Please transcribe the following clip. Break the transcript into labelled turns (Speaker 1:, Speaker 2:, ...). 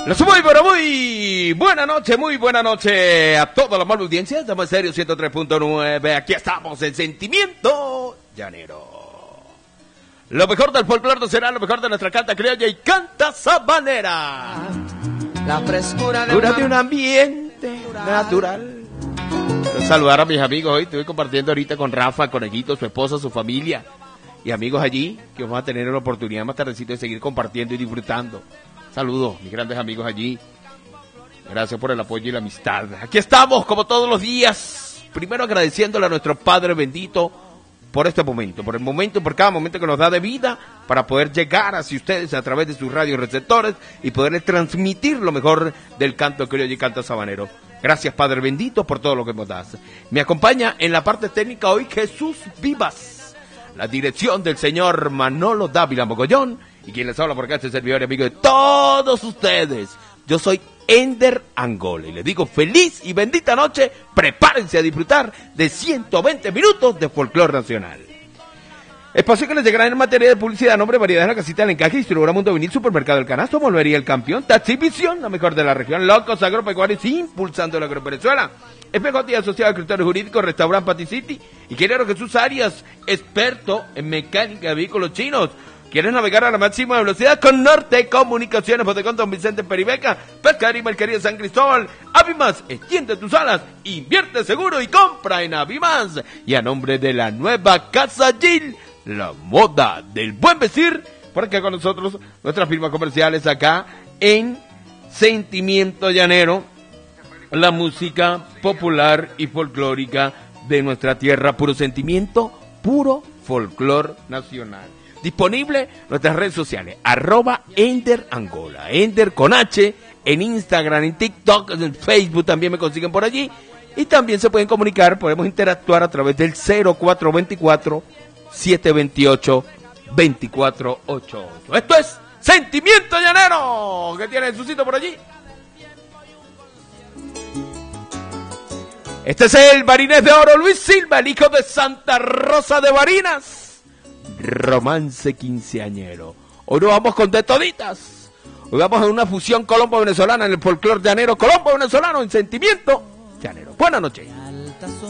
Speaker 1: Muy, pero muy buena noche a toda la mala audiencia. Estamos en Serio 103.9. Aquí estamos en Sentimiento Llanero. Lo mejor del folclore nacional, lo mejor de nuestra canta criolla y canta sabanera.
Speaker 2: La frescura
Speaker 1: de un ambiente natural. Quiero saludar a mis amigos hoy. Estoy compartiendo ahorita con Rafa, Conejito, su esposa, su familia y amigos allí, que vamos a tener la oportunidad más tardecito de seguir compartiendo y disfrutando. Saludos, mis grandes amigos allí. Gracias por el apoyo y la amistad. Aquí estamos, como todos los días. Primero agradeciéndole a nuestro Padre bendito por este momento, por el momento, por cada momento que nos da de vida, para poder llegar hacia ustedes a través de sus radioreceptores y poderles transmitir lo mejor del canto criollo y canto sabanero. Gracias, Padre bendito, por todo lo que nos das. Me acompaña en la parte técnica hoy Jesús Vivas, la dirección del señor Manolo Dávila Mogollón, y quien les habla por acá, este servidor y amigo de todos ustedes. Yo soy Ender Angola y les digo feliz y bendita noche. Prepárense a disfrutar de 120 minutos de folclore nacional. Espacio que les llegará en materia de publicidad, nombre, variedad de la casita del encaje, distribuidora Mundo Vinil, Supermercado El Canasto, Molvería El Campeón, Taxivisión, la mejor de la región, Locos Agropecuarios, impulsando la agrovenezuela. FJ y asociado a escritores jurídicos, Restaurant Paticity, Ingeniero Jesús Arias, experto en mecánica de vehículos chinos. ¿Quieres navegar a la máxima velocidad? Con Norte Comunicaciones, Bodegón Don Vicente Peribeca, Pescadería y Mercería San Cristóbal, Avimas, extiende tus alas, invierte seguro y compra en Avimas. Y a nombre de la nueva Casa Gil, la moda del buen vestir, porque con nosotros nuestras firmas comerciales acá en Sentimiento Llanero, la música popular y folclórica de nuestra tierra, puro sentimiento, puro folclor nacional. Disponible en nuestras redes sociales, @Ender Angola, Ender con H, en Instagram, en TikTok, en Facebook también me consiguen por allí. Y también se pueden comunicar, podemos interactuar a través del 0424-728-2488. Esto es Sentimiento Llanero. ¿Qué tiene Jesucito por allí? Este es el Barinés de Oro, Luis Silva, el hijo de Santa Rosa de Barinas. Romance quinceañero. Hoy nos vamos con de toditas. Hoy vamos a una fusión colombo-venezolana en el folclore llanero, colombo-venezolano en Sentimiento Llanero. Buenas noches.